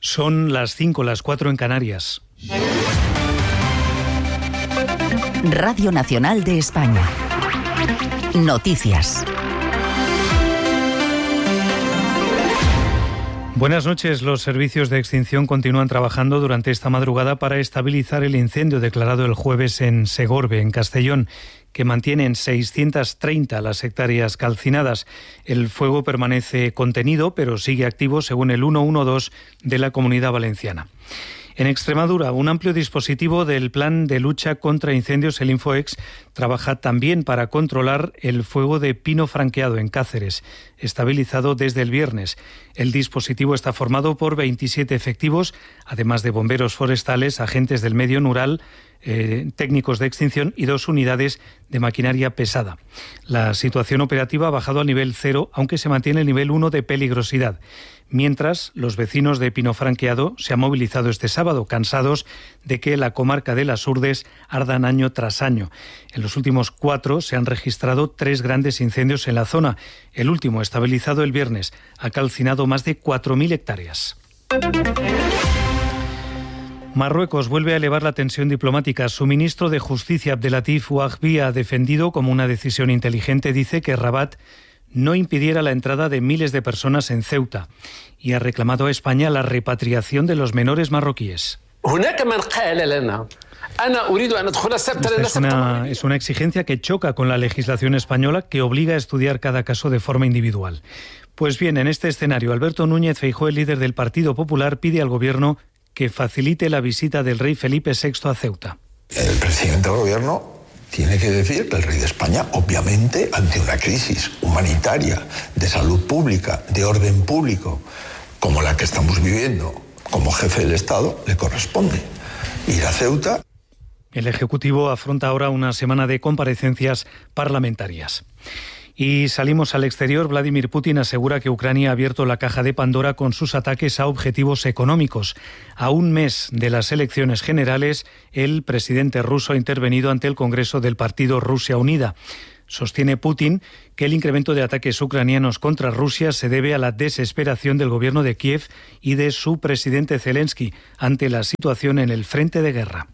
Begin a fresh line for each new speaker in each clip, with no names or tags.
Son las 5, las 4 en Canarias.
Radio Nacional de España. Noticias.
Buenas noches. Los servicios de extinción continúan trabajando durante esta madrugada para estabilizar el incendio declarado el jueves en Segorbe, en Castellón, que mantiene en 630 las hectáreas calcinadas. El fuego permanece contenido, pero sigue activo según el 112 de la Comunidad Valenciana. En Extremadura, un amplio dispositivo del Plan de Lucha contra Incendios, el Infoex, trabaja también para controlar el fuego de pino franqueado en Cáceres, estabilizado desde el viernes. El dispositivo está formado por 27 efectivos, además de bomberos forestales, agentes del medio rural, técnicos de extinción y 2 unidades de maquinaria pesada. La situación operativa ha bajado al nivel 0, aunque se mantiene el nivel 1 de peligrosidad. Mientras, los vecinos de Pino Franqueado se han movilizado este sábado, cansados de que la comarca de las Urdes ardan año tras año. En los últimos 4 se han registrado 3 grandes incendios en la zona. El último, estabilizado el viernes, ha calcinado más de 4.000 hectáreas. Marruecos vuelve a elevar la tensión diplomática. Su ministro de Justicia, Abdelatif Ouahbi, ha defendido como una decisión inteligente, dice, que Rabat no impidiera la entrada de miles de personas en Ceuta, y ha reclamado a España la repatriación de los menores marroquíes. Esta es una exigencia que choca con la legislación española, que obliga a estudiar cada caso de forma individual. Pues bien, en este escenario, Alberto Núñez Feijóo, el líder del Partido Popular, pide al Gobierno que facilite la visita del rey Felipe VI a Ceuta.
El presidente del Gobierno tiene que decir que el rey de España, obviamente, ante una crisis humanitaria, de salud pública, de orden público, como la que estamos viviendo, como jefe del Estado, le corresponde ir a Ceuta.
El Ejecutivo afronta ahora una semana de comparecencias parlamentarias. Y salimos al exterior. Vladimir Putin asegura que Ucrania ha abierto la caja de Pandora con sus ataques a objetivos económicos. A un mes de las elecciones generales, el presidente ruso ha intervenido ante el Congreso del partido Rusia Unida. Sostiene Putin que el incremento de ataques ucranianos contra Rusia se debe a la desesperación del gobierno de Kiev y de su presidente Zelensky ante la situación en el frente de guerra.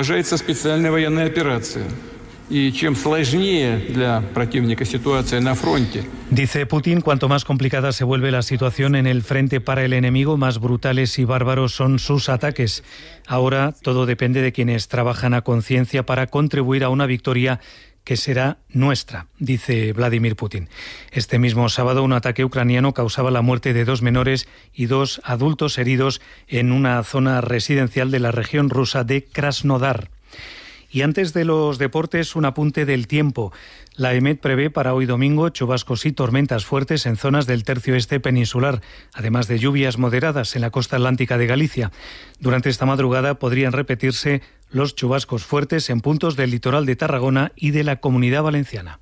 Dice Putin, cuanto más complicada se vuelve la situación en el frente para el enemigo, más brutales y bárbaros son sus ataques. Ahora todo depende de quienes trabajan a conciencia para contribuir a una victoria que será nuestra, dice Vladimir Putin. Este mismo sábado, un ataque ucraniano causaba la muerte de 2 menores y 2 adultos heridos en una zona residencial de la región rusa de Krasnodar. Y antes de los deportes, un apunte del tiempo. La EMET prevé para hoy domingo chubascos y tormentas fuertes en zonas del tercio este peninsular, además de lluvias moderadas en la costa atlántica de Galicia. Durante esta madrugada podrían repetirse los chubascos fuertes en puntos del litoral de Tarragona y de la Comunidad Valenciana.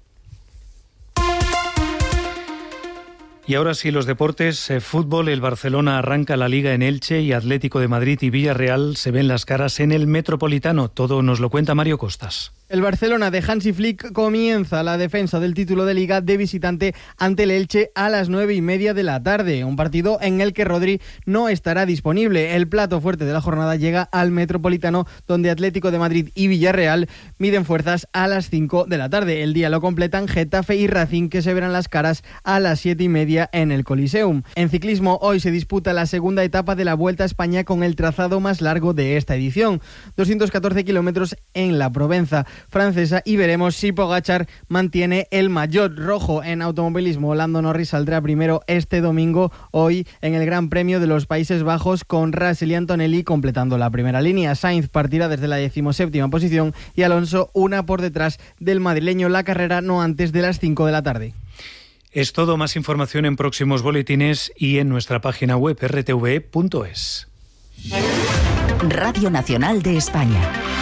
Y ahora sí, los deportes. Fútbol, el Barcelona arranca la Liga en Elche y Atlético de Madrid y Villarreal se ven las caras en el Metropolitano. Todo nos lo cuenta Mario Costas.
El Barcelona de Hansi Flick comienza la defensa del título de Liga de visitante ante el Elche a las 9:30 de la tarde. Un partido en el que Rodri no estará disponible. El plato fuerte de la jornada llega al Metropolitano, donde Atlético de Madrid y Villarreal miden fuerzas a las 5 de la tarde. El día lo completan Getafe y Racing, que se verán las caras a las 7:30 en el Coliseum. En ciclismo, hoy se disputa la segunda etapa de la Vuelta a España con el trazado más largo de esta edición. 214 kilómetros en la Provenza francesa, y veremos si Pogačar mantiene el maillot rojo. En automovilismo, Lando Norris saldrá primero este domingo, hoy, en el Gran Premio de los Países Bajos, con Russell y Antonelli completando la primera línea. Sainz partirá desde la 17ª posición y Alonso una por detrás del madrileño. La carrera no antes de las 5 de la tarde.
Es todo. Más información en próximos boletines y en nuestra página web rtve.es.
Radio Nacional de España.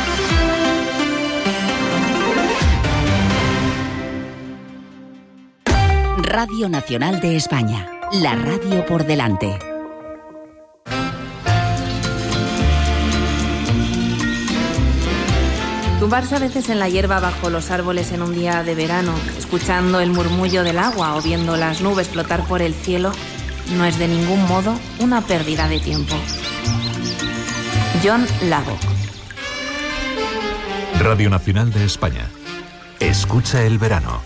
Radio Nacional de España, la radio por delante.
Tumbarse a veces en la hierba bajo los árboles en un día de verano, escuchando el murmullo del agua o viendo las nubes flotar por el cielo, no es de ningún modo una pérdida de tiempo. John Lago.
Radio Nacional de España. Escucha el verano.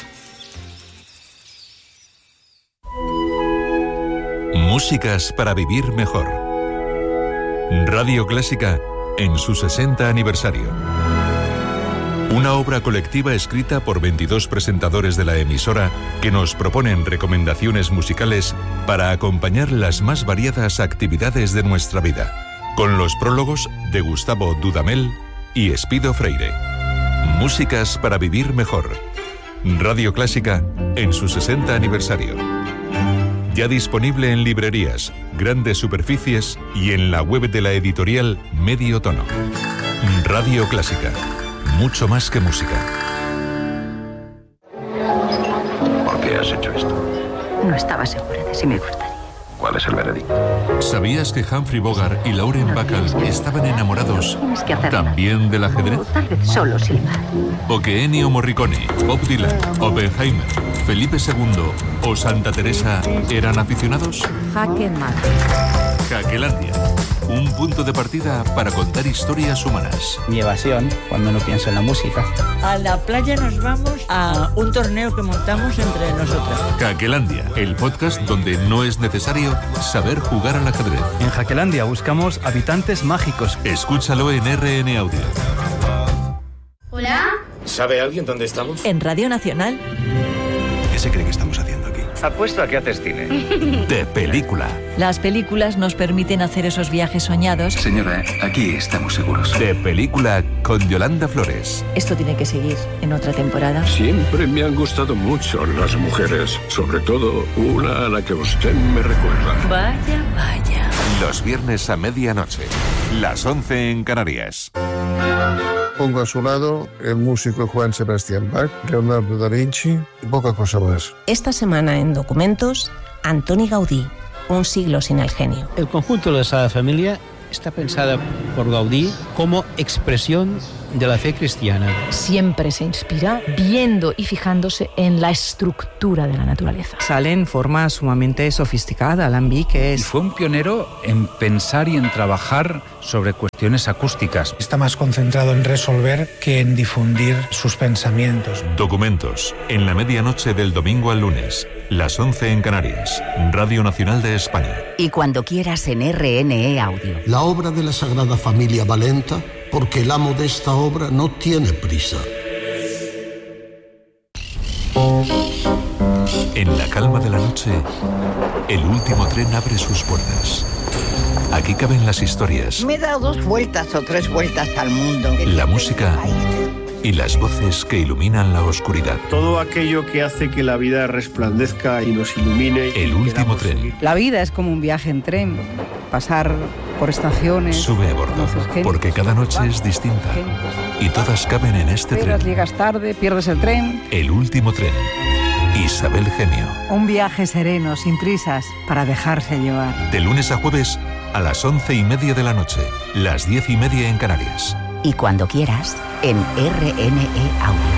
Músicas para vivir mejor. Radio Clásica en su 60 aniversario. Una obra colectiva escrita por 22 presentadores de la emisora que nos proponen recomendaciones musicales para acompañar las más variadas actividades de nuestra vida, con los prólogos de Gustavo Dudamel y Espido Freire. Músicas para vivir mejor. Radio Clásica en su 60 aniversario. Ya disponible en librerías, grandes superficies y en la web de la editorial Medio Tono. Radio Clásica. Mucho más que música.
¿Por qué has hecho esto?
No estaba segura de si me gustaría.
¿Cuál es el veredicto?
¿Sabías que Humphrey Bogart y Lauren Bacall estaban enamorados también del ajedrez?
Tal vez solo silbar.
¿O que Ennio Morricone, Bob Dylan, Oppenheimer, Felipe II o Santa Teresa eran aficionados?
Jaque mate.
Jaquelandia. Un punto de partida para contar historias humanas.
Mi evasión cuando no pienso en la música.
A la playa nos vamos a un torneo que montamos entre nosotras.
Jaquelandia, el podcast donde no es necesario saber jugar al ajedrez.
En Jaquelandia buscamos habitantes mágicos.
Escúchalo en RN Audio.
¿Hola?
¿Sabe alguien dónde estamos?
En Radio Nacional.
¿Qué se cree que estamos haciendo aquí?
Apuesto a que haces cine.
De película.
Las películas nos permiten hacer esos viajes soñados.
Señora, aquí estamos seguros.
De película con Yolanda Flores.
Esto tiene que seguir en otra temporada.
Siempre me han gustado mucho las mujeres, sobre todo una a la que usted me recuerda.
Vaya, vaya.
Los viernes a medianoche, las 11 en Canarias.
Pongo a su lado el músico Juan Sebastián Bach, Leonardo da Vinci y poca cosa más.
Esta semana en Documentos, Antoni Gaudí, un siglo sin el genio.
El conjunto de la Sagrada Familia está pensada por Gaudí como expresión de la fe cristiana.
Siempre se inspira viendo y fijándose en la estructura de la naturaleza.
Sale en forma sumamente sofisticada. Alambic es...
Y fue un pionero en pensar y en trabajar sobre cuestiones acústicas.
Está más concentrado en resolver que en difundir sus pensamientos.
Documentos, en la medianoche del domingo al lunes, las 11 en Canarias, Radio Nacional de España.
Y cuando quieras en RNE Audio.
La obra de la Sagrada Familia va lenta porque el amo de esta obra no tiene prisa.
En la calma de la noche, el último tren abre sus puertas. Aquí caben las historias.
Me he dado 2 vueltas o 3 vueltas al mundo.
La música y las voces que iluminan la oscuridad.
Todo aquello que hace que la vida resplandezca y nos ilumine.
El último tren.
La vida es como un viaje en tren, pasar por estaciones.
Sube a bordo, porque cada noche es distinta. Y todas caben en este tren.
Llegas tarde, pierdes el tren.
El último tren. Isabel Gemio.
Un viaje sereno, sin prisas, para dejarse llevar.
De lunes a jueves a las 11:30 de la noche, las 10:30 en Canarias.
Y cuando quieras, en RNE Audio.